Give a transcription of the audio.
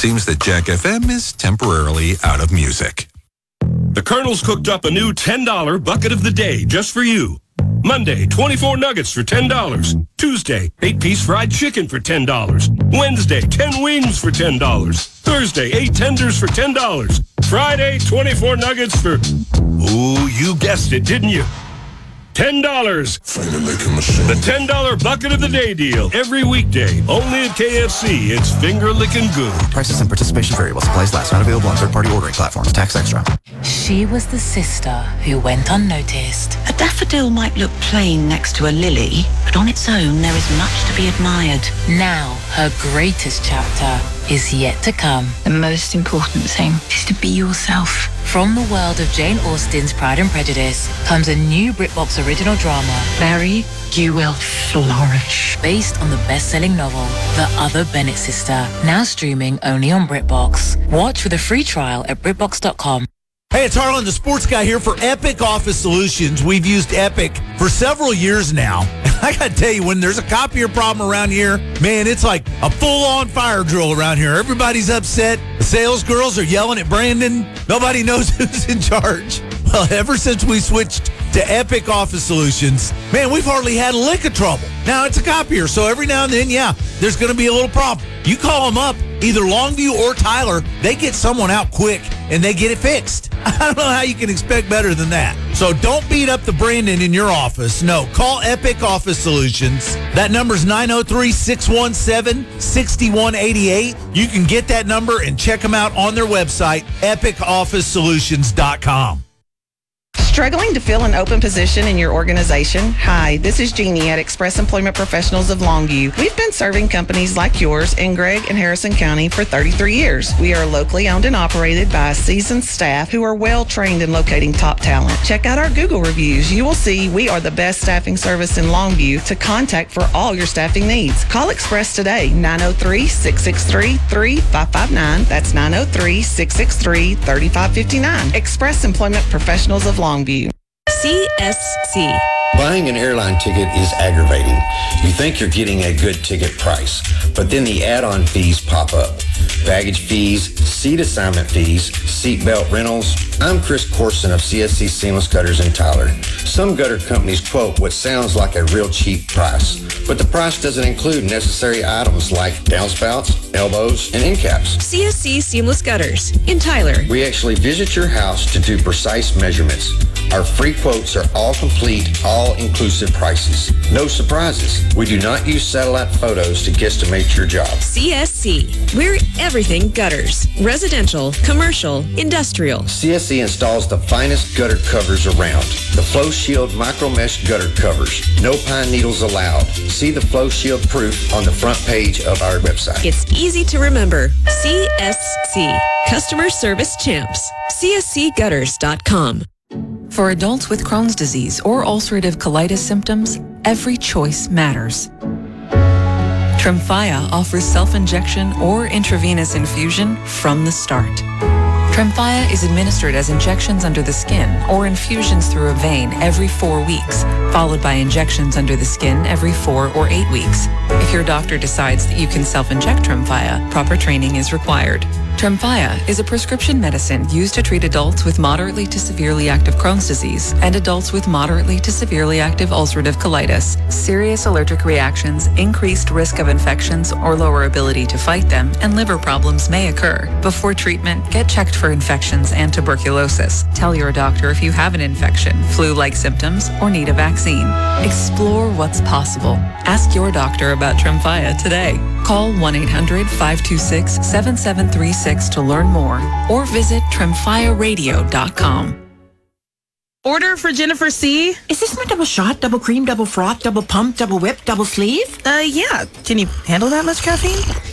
Seems that Jack FM is temporarily out of music. The Colonel's cooked up a new $10 bucket of the day just for you. Monday, 24 nuggets for $10. Tuesday, 8-piece fried chicken for $10. Wednesday, 10 wings for $10. Thursday, 8 tenders for $10. Friday, 24 nuggets for... Ooh, you guessed it, didn't you? $10. The $10 bucket of the day deal. Every weekday. Only at KFC. It's finger-licking good. Prices and participation vary while supplies last. Not available on third-party ordering platforms. Tax extra. She was the sister who went unnoticed. A daffodil might look plain next to a lily, but on its own there is much to be admired. Now, her greatest chapter is yet to come. The most important thing is to be yourself. From the world of Jane Austen's Pride and Prejudice comes a new BritBox original drama. Mary, you will flourish. Based on the best-selling novel, The Other Bennett Sister, now streaming only on BritBox. Watch with a free trial at BritBox.com. Hey, it's Harlan, the sports guy here for Epic Office Solutions. We've used Epic for several years now. I got to tell you, when there's a copier problem around here, man, it's like a full-on fire drill around here. Everybody's upset. The sales girls are yelling at Brandon. Nobody knows who's in charge. Well, ever since we switched to Epic Office Solutions, man, we've hardly had a lick of trouble. Now, it's a copier, so every now and then, yeah, there's going to be a little problem. You call them up, either Longview or Tyler, they get someone out quick, and they get it fixed. I don't know how you can expect better than that. So don't beat up the Brandon in your office. No, call Epic Office Solutions. That number's 903-617-6188. You can get that number and check them out on their website, epicofficesolutions.com. Struggling to fill an open position in your organization? Hi, this is Jeannie at Express Employment Professionals of Longview. We've been serving companies like yours in Gregg and Harrison County for 33 years. We are locally owned and operated by a seasoned staff who are well trained in locating top talent. Check out our Google reviews. You will see we are the best staffing service in Longview to contact for all your staffing needs. Call Express today, 903-663-3559. That's 903-663-3559. Express Employment Professionals of Longview. CSC. Buying an airline ticket is aggravating. You think you're getting a good ticket price, but then the add-on fees pop up. Baggage fees, seat assignment fees, seatbelt rentals. I'm Chris Corson of CSC Seamless Gutters in Tyler. Some gutter companies quote what sounds like a real cheap price, but the price doesn't include necessary items like downspouts, elbows, and end caps. CSC Seamless Gutters in Tyler. We actually visit your house to do precise measurements. Our free quotes are all complete, all-inclusive prices. No surprises. We do not use satellite photos to guesstimate your job. CSC. We're everything gutters. Residential, commercial, industrial. CSC installs the finest gutter covers around. The Flow Shield Micro Mesh Gutter Covers. No pine needles allowed. See the Flow Shield proof on the front page of our website. It's easy to remember. CSC. Customer Service Champs. CSCgutters.com. For adults with Crohn's disease or ulcerative colitis symptoms, every choice matters. Tremfya offers self-injection or intravenous infusion from the start. Tremfya is administered as injections under the skin or infusions through a vein every 4 weeks, followed by injections under the skin every 4 or 8 weeks. If your doctor decides that you can self-inject Tremfya, proper training is required. Tremfya is a prescription medicine used to treat adults with moderately to severely active Crohn's disease and adults with moderately to severely active ulcerative colitis. Serious allergic reactions, increased risk of infections or lower ability to fight them, and liver problems may occur. Before treatment, get checked for infections and tuberculosis. Tell your doctor if you have an infection, flu-like symptoms, or need a vaccine. Explore what's possible. Ask your doctor about Tremfya today. Call 1-800-526-7736 to learn more or visit tremfyaradio.com. Order for Jennifer C. Is this my double shot, double cream, double froth, double pump, double whip, double sleeve? Yeah. Can you handle that much caffeine?